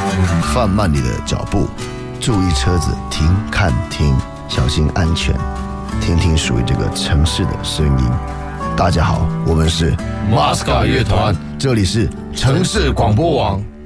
放慢你的脚步，注意车子停看停，小心安全，听听属于这个城市的声音。大家好，我们是马斯卡乐团， 这里是城市广播网。